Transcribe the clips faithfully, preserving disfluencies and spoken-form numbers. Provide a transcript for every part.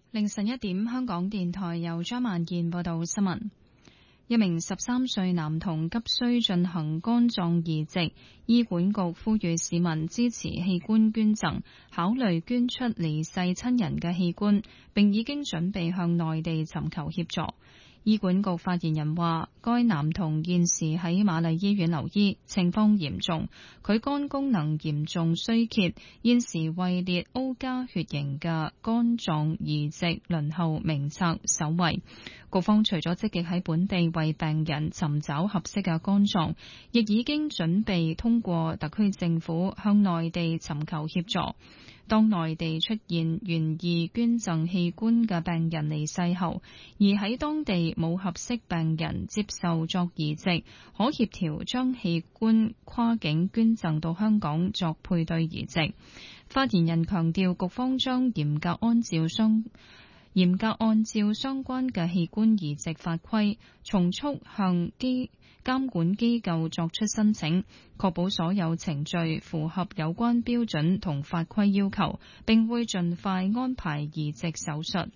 凌晨一點，香港電台由張萬燕報道新聞。一名十三歲男童急需進行肝臟移植，醫管局呼籲市民支持器官捐贈，考慮捐出離世親人嘅器官，並已經準備向內地尋求協助。醫管局發言人話，該男童現時喺瑪麗醫院留醫，情況嚴重，佢肝功能嚴重衰竭，現時位列 O 加血型嘅肝臟移植輪候名冊首位。局方除咗積極喺本地為病人尋找合適嘅肝臟，亦已經準備通過特區政府向內地尋求協助。當內地出現願意捐贈器官嘅病人離世後，而喺當地冇合適病人接受作移植，可協調將器官跨境捐贈到香港作配對移植。發言人強調，局方將嚴格按照相嚴格按照相關嘅器官移植法規，從速向機監管機構作出申請，確保所有程序符合有關標準同法規要求，並會盡快安排移植手術。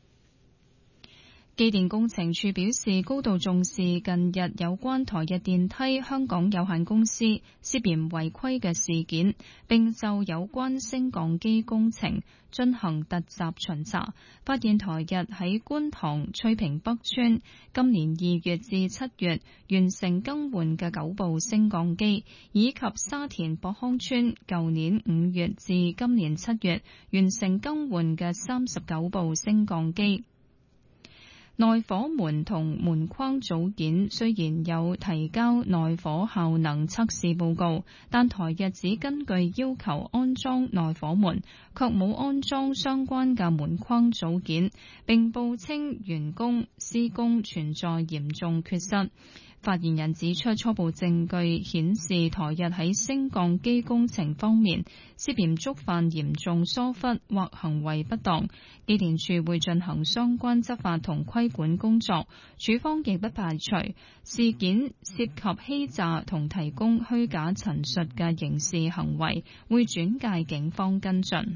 機電工程署表示，高度重視近日有關台日電梯香港有限公司涉嫌違規嘅事件，並就有關升降機工程進行突襲巡查，發現台日喺觀塘翠屏北村今年二月至七月完成更換嘅九部升降機，以及沙田博康村舊年五月至今年七月完成更換嘅三十九部升降機。內火門同門框組件雖然有提交內火效能測試報告，但台日只根據要求安裝內火門，卻冇安裝相關嘅門框組件，並報稱員工施工存在嚴重缺失。發言人指出，初步證據顯示台日喺升降機工程方面涉嫌觸犯嚴重疏忽或行為不當，機電署會進行相關執法同規管工作。署方亦不排除事件涉及欺詐同提供虛假陳述嘅刑事行為，會轉介警方跟進。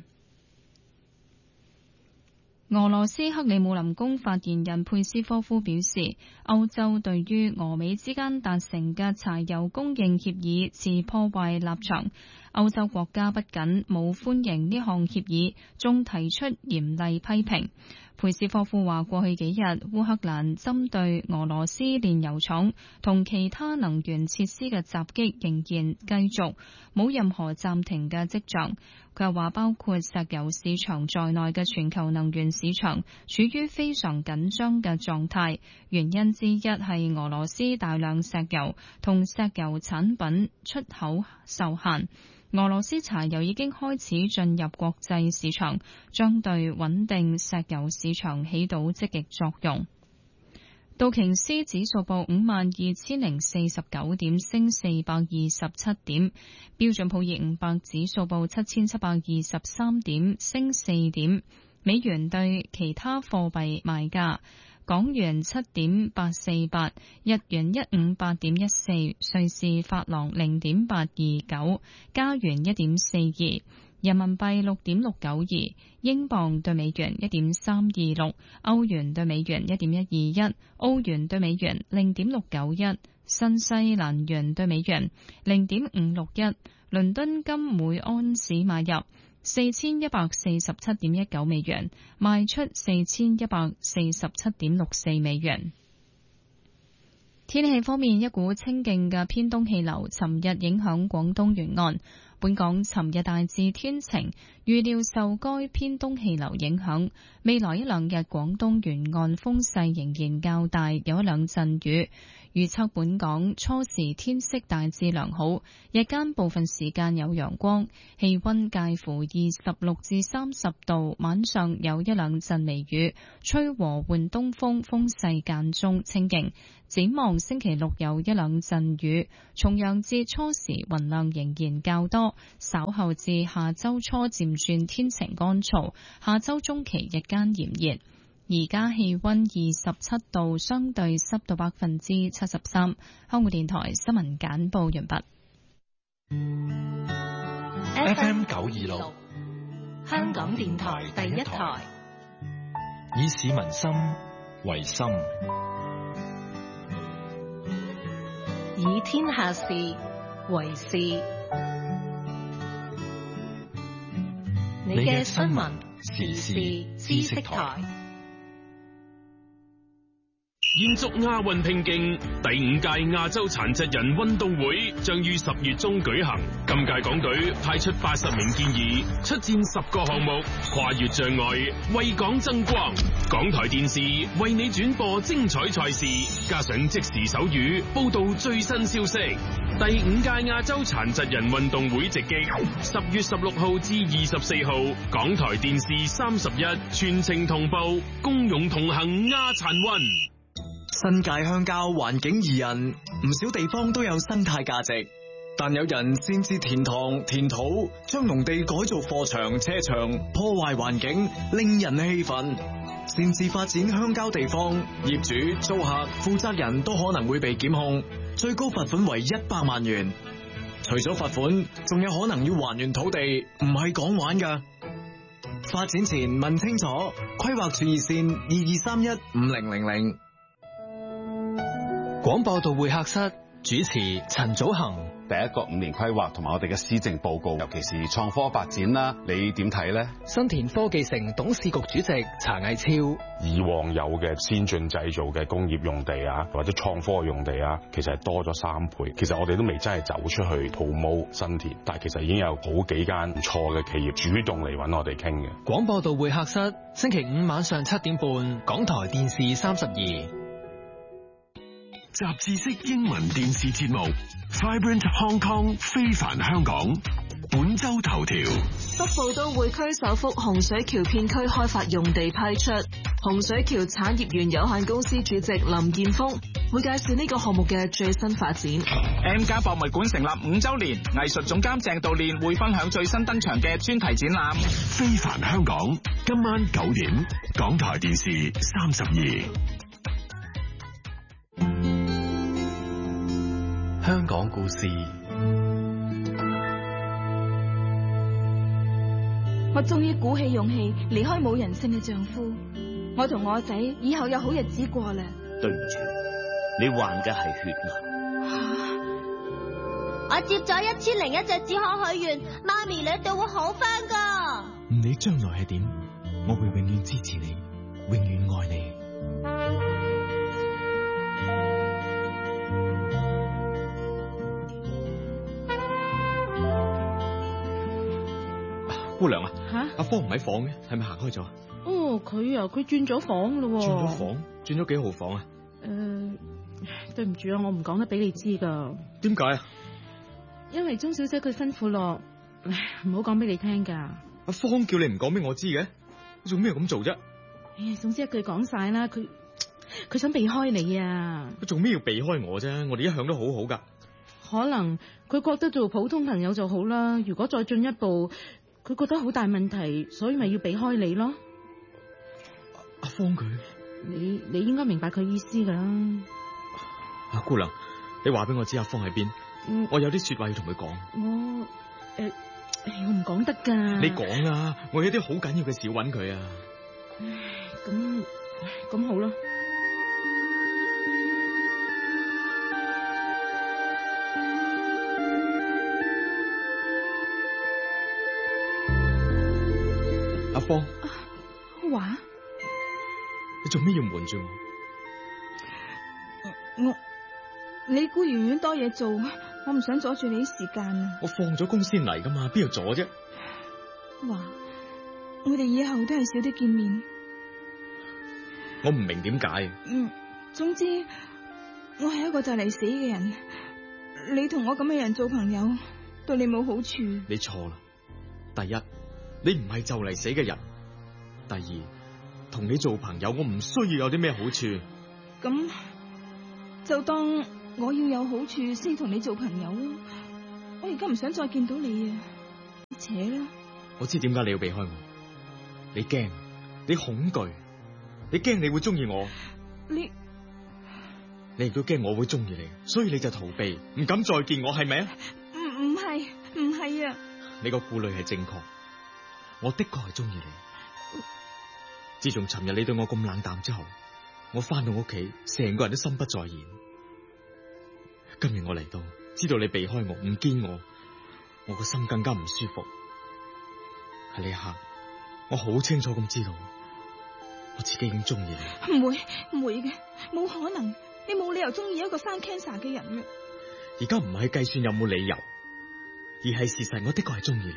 俄羅斯克里姆林宮發言人佩斯科夫表示，歐洲對於俄美之間達成嘅柴油供應協議持破壞立場。歐洲國家不僅冇歡迎呢項協議，仲提出嚴厲批評。佩斯科夫話，過去幾日烏克蘭針對俄羅斯煉油廠同其他能源設施嘅襲擊仍然繼續，冇任何暫停嘅跡象。佢又話，包括石油市場在內嘅全球能源市場處於非常緊張嘅狀態，原因之一係俄羅斯大量石油同石油產品出口受限。俄羅斯柴油已經開始進入國際市場，將對穩定石油市場起到積極作用。道瓊斯指數報五萬二千零四十九點，升四百二十七點；標準普爾五百指數報七千七百二十三點，升四點。美元對其他貨幣賣價：港元七點八四八，日元一五八點一四，瑞士法郎零點八二九，加元一點四二，人民幣六點六九二，英鎊對美元一點三二六，歐元對美元一點一二一，澳元對美元零點六九一，新西蘭元對美元零點五六一。倫敦金每安士買入四千一百四十七點一九美元，賣出四千一百四十七點六四美元。天氣方面，一股清勁嘅偏東氣流尋日影響廣東沿岸，本港尋日大致天晴，預料受該偏東氣流影響，未來一兩日廣東沿岸風勢仍然較大，有一兩陣雨。預測本港初時天色大致良好，日間部分時間有陽光，氣溫介乎二十六至三十度，晚上有一兩陣微雨，吹和緩東風，風勢間中清勁。展望星期六有一兩陣雨，重陽節初時雲量仍然較多，稍後至下周初漸轉天晴乾燥，下周中期日間炎熱。而家氣溫二十七度，相對濕度百分之七十三。香港電台新聞簡報完畢。 F M 九二六，香港電台第一台。 以市民心為心， 以天下事為事。你嘅新聞時事知識台。 延續亞運拼勁，第五屆亞洲殘疾人運動會將於十月中舉行。今屆港隊派出八十名健兒出戰十個項目，跨越障礙，為港爭光。港台電視為你轉播精彩賽事，加上即時手語報道最新消息。第五屆亞洲殘疾人運動會直擊，十月十六號至二十四號，港台電視三十一全程同步，共融同行亞殘運。 新界鄉郊環境宜人，唔少地方都有生態價值，但有人擅自填塘填土，將農地改做貨場車場，破壞環境，令人氣憤。擅自發展鄉郊地方，業主、租客、負責人都可能會被檢控，最高罰款為一百萬元。除咗罰款，仲有可能要還原土地，唔係講玩㗎。發展前問清楚，規劃處熱線二二三一五零零零。 廣播道會客室主持陳祖恒。 第一個五年規劃同埋我哋嘅施政報告，尤其是創科發展啦，你點睇呢？ 新田科技城董事局主席查毅超。 以往有嘅先進製造嘅工業用地啊，或者創科用地啊，其實係多咗三倍。其實我哋都未真係走出去 promote 新田，但係其實已經有好幾間唔錯嘅企業主動嚟揾我哋傾嘅。 廣播道會客室星期五晚上七點半，港台電視三十二。 雜誌式英文電視節目 Vibrant Hong Kong 非凡香港本周頭條。 北部都會區首幅洪水橋片區開發用地批出，洪水橋產業園有限公司主席林建峰會介紹呢個項目嘅最新發展。 M+ 博物館成立五周年，藝術總監鄭道練會分享最新登場嘅專題展覽。 非凡香港今晚九點，港台電視三十二。 香港故事。 我終於鼓起勇氣離開冇人性嘅丈夫，我同我仔以後有好日子過啦。 對唔住，你患嘅係血癌。 我接咗一千零一隻止渴許願，媽咪你都會好翻噶。 唔理將來係點，我會永遠支持你，永遠愛你。 姑娘啊， 吓， 阿芳唔喺房嘅，係咪行開咗？ 哦，佢啊，佢轉咗房咯。 轉咗房？轉咗幾號房啊？ 誒、呃，對唔住啊，我唔講得俾你知噶。 點解啊？ 因為鍾小姐佢辛苦咯，唔好講俾你聽噶。 阿芳叫你唔講俾我知嘅，你做咩咁做啫？ 哎呀，總之一句講晒啦，佢佢想避開你啊。 佢做咩要避開我啫？我哋一向都好好噶。 可能佢覺得做普通朋友就好啦，如果再進一步，佢覺得好大問題，所以咪要避開你咯。 阿芳佢， 你你應該明白佢意思噶啦。 阿姑娘，你話俾我知阿芳喺邊， 嗯， 我有啲說話要同佢講。 我誒，我唔講得噶。 你講啦，我有啲好緊要嘅事要搵佢啊。 咁咁好啦。 阿芳， 話你做咩要瞞住我？我你孤兒院多嘢做，我唔想阻住你啲時間啊！ 我放咗工先嚟噶嘛，邊度阻啫？ 話我哋以後都係少啲見面。 我唔明點解。 嗯，總之我係一個就嚟死嘅人，你同我咁嘅人做朋友，對你冇好處。 你錯啦，第一，你唔係就嚟死嘅人；第二，同你做朋友，我唔需要有啲咩好處。 咁就當我要有好處先同你做朋友咯。我而家唔想再見到你啊！扯啦！ 我知點解你要避開我，你驚，你恐懼，你驚你會中意我， 你你亦都驚我會中意你，所以你就逃避，唔敢再見我，係咪啊？ 唔唔係唔係啊！ 你個顧慮係正確，我的確係中意你， 自從尋日你對我咁冷淡之後，我翻到屋企，成個人都心不在焉。今日我嚟到，知道你避開我，唔見我，我個心更加唔舒服。喺呢一刻，我好清楚咁知道，我自己已經中意你。 唔會，唔會嘅，冇可能，你冇理由中意一個生 cancer 嘅人嘅。 而家唔係計算有冇理由，而係事實，我的確係中意你。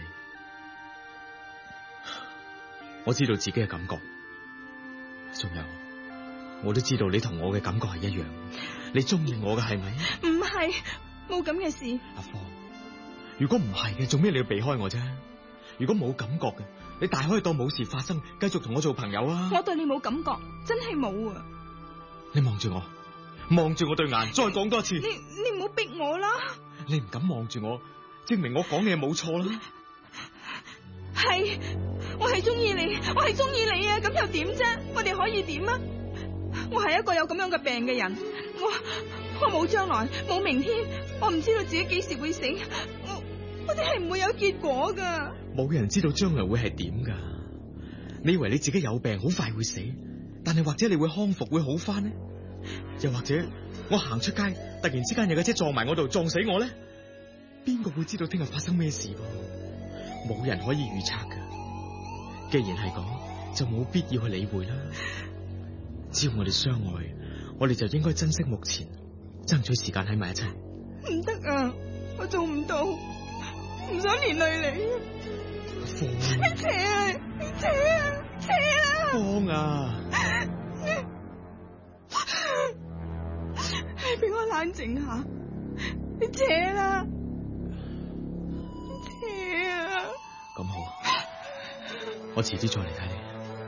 我知道自己嘅感覺，仲有，我都知道你同我嘅感覺係一樣。你中意我嘅係咪？ 唔係，冇咁嘅事。 阿芳，如果唔係嘅，做咩你要避開我啫？如果冇感覺嘅，你大可以當冇事發生，繼續同我做朋友啊！ 我對你冇感覺，真係冇啊！ 你望住我，望住我對眼，再講多次。 你你唔好逼我啦！ 你唔敢望住我，證明我講嘢冇錯啦。 係，我係中意你，我係中意你啊！咁又點啫？我哋可以點啊？我係一個有咁樣嘅病嘅人，我我冇將來，冇明天，我唔知道自己幾時會死，我我哋係唔會有結果噶。 冇人知道將來會係點噶。你以為你自己有病好快會死，但係或者你會康復會好翻呢？又或者我行出街突然之間有架車撞埋我度撞死我呢？邊個會知道聽日發生咩事？冇人可以預測噶。既然係咁，就冇必要去理會啦。只要我哋相愛，我哋就應該珍惜目前，爭取時間喺埋一齊。 唔得啊，我做唔到，唔想連累你。 放你扯啊，你扯啊，扯啊！ 放啊！ 俾我冷靜下，你扯啦，你扯啊！ 咁好，我遲啲再嚟睇你。